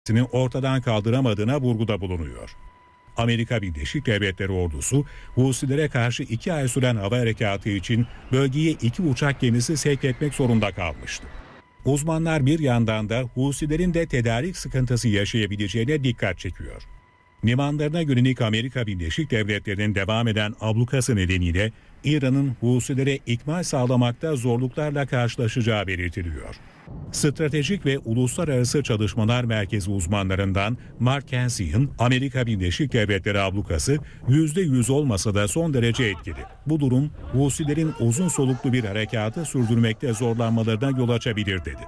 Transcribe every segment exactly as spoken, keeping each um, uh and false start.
ortadan kaldıramadığına vurguda bulunuyor. Amerika Birleşik Devletleri ordusu Husilere karşı iki ay süren hava harekatı için bölgeye iki uçak gemisi sevk etmek zorunda kalmıştı. Uzmanlar bir yandan da Husilerin de tedarik sıkıntısı yaşayabileceğine dikkat çekiyor. Limanlarına yönelik Amerika Birleşik Devletleri'nin devam eden ablukası nedeniyle İran'ın Husilere ikmal sağlamakta zorluklarla karşılaşacağı belirtiliyor. Stratejik ve Uluslararası Çalışmalar Merkezi uzmanlarından Mark Kensey'in Amerika Birleşik Devletleri ablukası yüzde yüz olmasa da son derece etkili. Bu durum Husilerin uzun soluklu bir harekatı sürdürmekte zorlanmalarına yol açabilir dedi.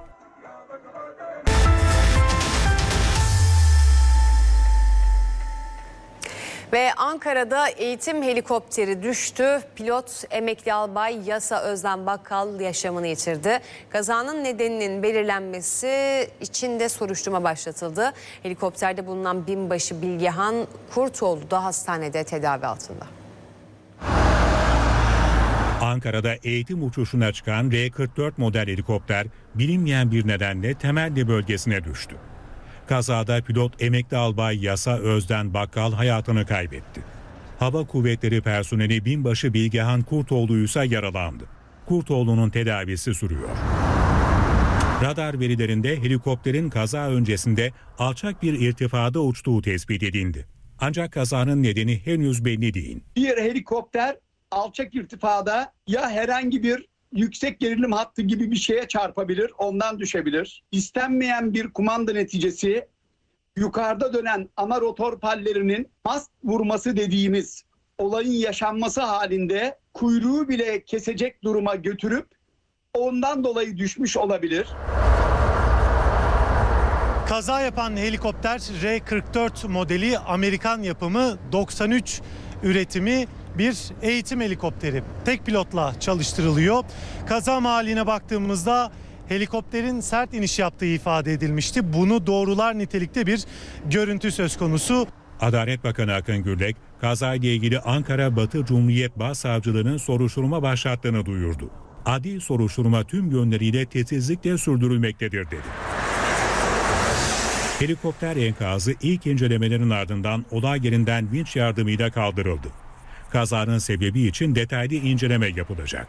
Ve Ankara'da eğitim helikopteri düştü. Pilot emekli albay Yasa Özden Bakkal yaşamını yitirdi. Kazanın nedeninin belirlenmesi için de soruşturma başlatıldı. Helikopterde bulunan binbaşı Bilgehan Kurtoğlu da hastanede tedavi altında. Ankara'da eğitim uçuşuna çıkan R kırk dört model helikopter bilinmeyen bir nedenle Temelli bölgesine düştü. Kazada pilot emekli albay Yasa Özden Bakkal hayatını kaybetti. Hava Kuvvetleri personeli binbaşı Bilgehan Kurtoğlu ise yaralandı. Kurtoğlu'nun tedavisi sürüyor. Radar verilerinde helikopterin kaza öncesinde alçak bir irtifada uçtuğu tespit edildi. Ancak kazanın nedeni henüz belli değil. Bir helikopter alçak irtifada ya herhangi bir yüksek gerilim hattı gibi bir şeye çarpabilir, ondan düşebilir. İstenmeyen bir kumanda neticesi yukarıda dönen ana rotor pallerinin mast vurması dediğimiz olayın yaşanması halinde kuyruğu bile kesecek duruma götürüp ondan dolayı düşmüş olabilir. Kaza yapan helikopter R kırk dört modeli Amerikan yapımı doksan üç üretimi bir eğitim helikopteri. Tek pilotla çalıştırılıyor. Kaza mahalline baktığımızda helikopterin sert iniş yaptığı ifade edilmişti. Bunu doğrular nitelikte bir görüntü söz konusu. Adalet Bakanı Akın Gürlek, kazayla ilgili Ankara Batı Cumhuriyet Başsavcılığı'nın soruşturma başlattığını duyurdu. Adli soruşturma tüm yönleriyle titizlikle sürdürülmektedir dedi. Helikopter enkazı ilk incelemelerin ardından olay yerinden vinç yardımıyla kaldırıldı. Kazanın sebebi için detaylı inceleme yapılacak.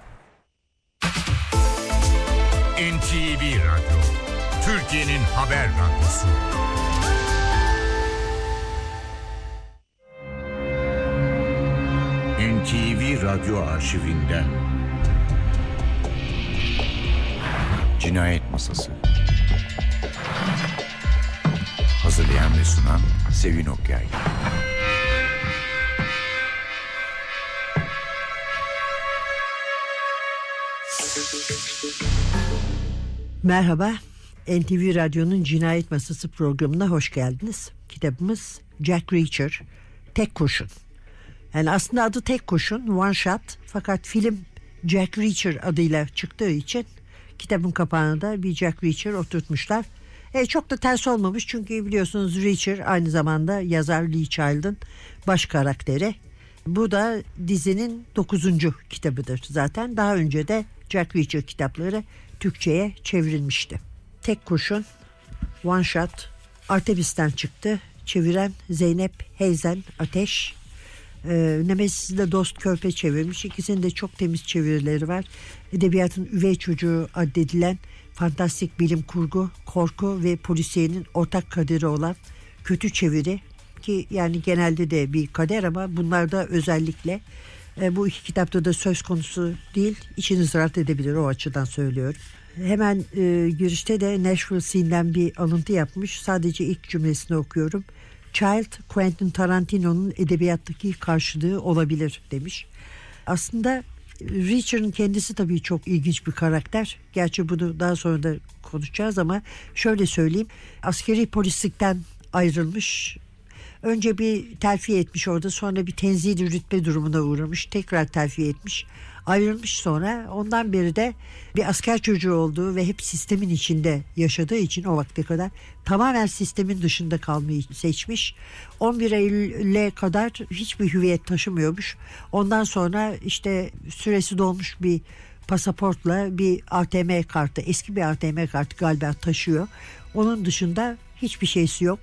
N T V Radyo, Türkiye'nin haber radyosu. N T V Radyo arşivinden Cinayet Masası. Hazırlayan ve sunan Sevin Okyay. Merhaba, N T V Radyo'nun Cinayet Masası programına hoş geldiniz. Kitabımız Jack Reacher, Tek Kurşun. Yani aslında adı Tek Kurşun, One Shot. Fakat film Jack Reacher adıyla çıktığı için kitabın kapağına da bir Jack Reacher oturtmuşlar. E, çok da ters olmamış çünkü biliyorsunuz Reacher aynı zamanda yazar Lee Child'ın baş karakteri. Bu da dizinin dokuzuncu kitabıdır zaten. Daha önce de Jack Reacher kitapları Türkçe'ye çevrilmişti. Tek Kurşun, One Shot, Artemis'ten çıktı. Çeviren Zeynep Heyzen Ateş. Ee, Nemesis'i de Dost Körpe çevirmiş. İkisinin de çok temiz çevirileri var. Edebiyatın üvey çocuğu addedilen fantastik bilim kurgu, korku ve polisiyenin ortak kaderi olan kötü çeviri ki yani genelde de bir kader ama bunlarda özellikle e, bu iki kitapta da söz konusu değil. İçiniz rahat edebilir, o açıdan söylüyorum. Hemen e, girişte de Nashville Scene'den bir alıntı yapmış. Sadece ilk cümlesini okuyorum. Child, Quentin Tarantino'nun edebiyattaki karşılığı olabilir demiş. Aslında Reacher'ın kendisi tabii çok ilginç bir karakter. Gerçi bunu daha sonra da konuşacağız ama şöyle söyleyeyim. Askeri polislikten ayrılmış. Önce bir terfi etmiş orada, sonra bir tenzili rütbe durumuna uğramış. Tekrar terfi etmiş. Ayrılmış sonra. Ondan beri de bir asker çocuğu olduğu ve hep sistemin içinde yaşadığı için o vakte kadar tamamen sistemin dışında kalmayı seçmiş. on bir Eylül'e kadar hiçbir hüviyet taşımıyormuş. Ondan sonra işte süresi dolmuş bir pasaportla bir A T M kartı, eski bir A T M kartı galiba taşıyor. Onun dışında Hiçbir şeysi yok.